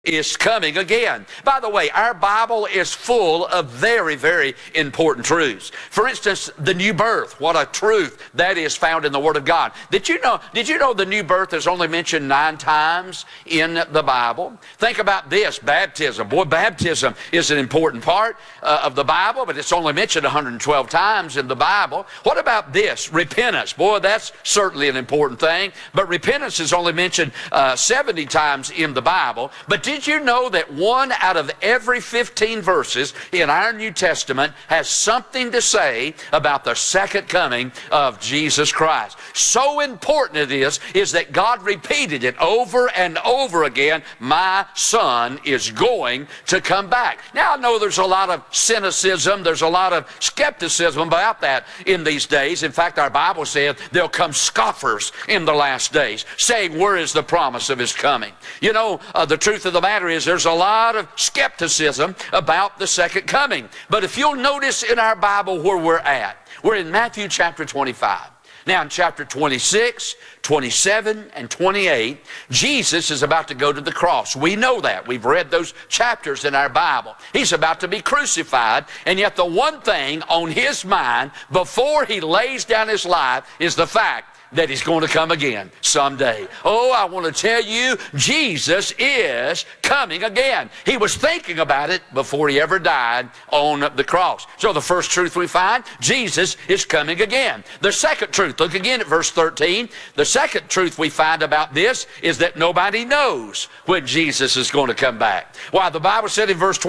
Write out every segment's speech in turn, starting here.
is coming again. By the way, our Bible is full of very, very important truths. For instance, the new birth. What a truth that is found in the Word of God. Did you know the new birth is only mentioned 9 times in the Bible? Think about this, baptism. Boy, baptism is an important part of the Bible, but it's only mentioned 112 times in the Bible. What about this, repentance? Boy, that's certainly an important thing, but repentance is only mentioned 70 times in the Bible. But did you know that 1 out of every 15 verses in our New Testament has something to say about the second coming of Jesus Christ? So important it is that God repeated it over and over again. My Son is going to come back. Now, I know there's a lot of cynicism, there's a lot of skepticism about that in these days. In fact, our Bible says there'll come scoffers in the last days, saying, where is the promise of His coming? You know, the truth of the matter is there's a lot of skepticism about the second coming. But if you'll notice in our Bible where we're in Matthew chapter 25. Now in chapter 26, 27, and 28, Jesus is about to go to the cross. We know that. We've read those chapters in our Bible. He's about to be crucified, and yet the one thing on His mind before He lays down His life is the fact that He's going to come again someday. Oh, I want to tell you, Jesus is coming again. He was thinking about it before He ever died on the cross. So the first truth we find, Jesus is coming again. The second truth, look again at verse 13. The second truth we find about this is that nobody knows when Jesus is going to come back. Why, the Bible said in verse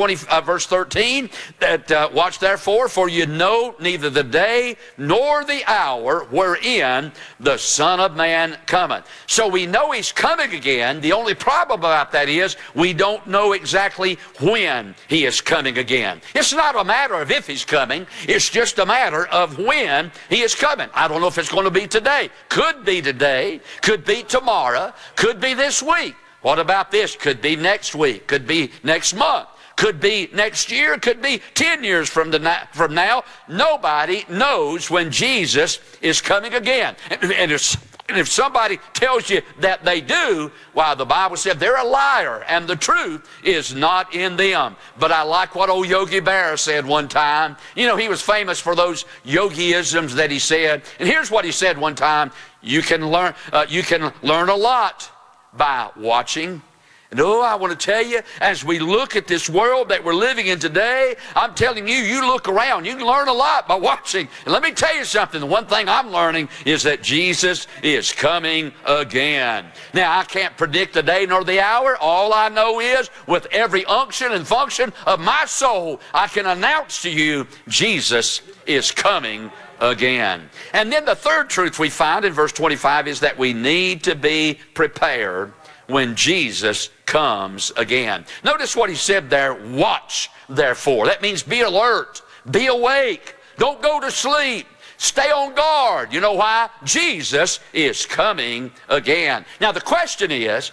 13 that, watch therefore, for you know neither the day nor the hour wherein the Son of Man cometh. So we know He's coming again. The only problem about that is we don't know exactly when He is coming again. It's not a matter of if He's coming. It's just a matter of when He is coming. I don't know if it's going to be today. Could be today. Could be tomorrow. Could be this week. What about this? Could be next week. Could be next month. Could be next year, could be 10 years from now. Nobody knows when Jesus is coming again. And if somebody tells you that they do, why, the Bible said they're a liar and the truth is not in them. But I like what old Yogi Berra said one time. You know, he was famous for those yogiisms that he said. And here's what he said one time. You can learn a lot by watching. And oh, I want to tell you, as we look at this world that we're living in today, I'm telling you, you look around, you can learn a lot by watching. And let me tell you something, the one thing I'm learning is that Jesus is coming again. Now, I can't predict the day nor the hour. All I know is, with every unction and function of my soul, I can announce to you, Jesus is coming again. And then the third truth we find in verse 25 is that we need to be prepared when Jesus comes again. Notice what he said there, watch therefore. That means be alert, be awake, don't go to sleep, stay on guard. You know why? Jesus is coming again. Now the question is,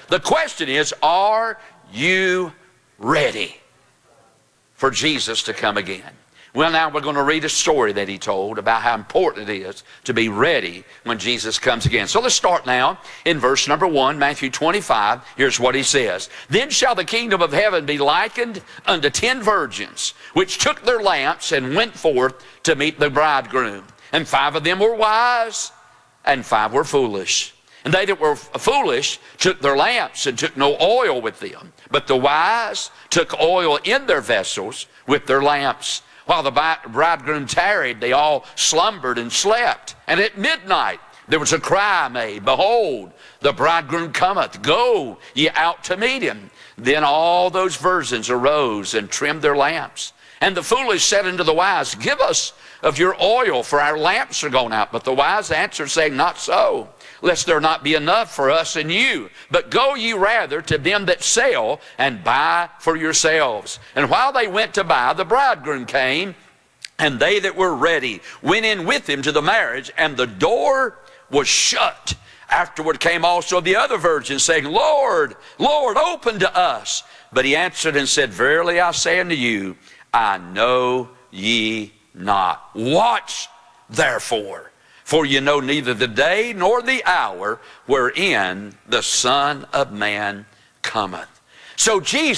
are you ready for Jesus to come again? Well, now we're going to read a story that he told about how important it is to be ready when Jesus comes again. So let's start now in verse number 1, Matthew 25. Here's what he says. Then shall the kingdom of heaven be likened unto 10 virgins, which took their lamps and went forth to meet the bridegroom. And 5 of them were wise, and 5 were foolish. And they that were foolish took their lamps and took no oil with them. But the wise took oil in their vessels with their lamps. While the bridegroom tarried, they all slumbered and slept. And at midnight there was a cry made, Behold, the bridegroom cometh, go ye out to meet him. Then all those virgins arose and trimmed their lamps. And the foolish said unto the wise, Give us of your oil, for our lamps are gone out. But the wise answered, saying, Not so, lest there not be enough for us and you. But go ye rather to them that sell, and buy for yourselves. And while they went to buy, the bridegroom came, and they that were ready went in with him to the marriage, and the door was shut. Afterward came also the other virgins, saying, Lord, Lord, open to us. But he answered and said, Verily I say unto you, I know ye not. Watch therefore, for you know neither the day nor the hour wherein the Son of Man cometh. So Jesus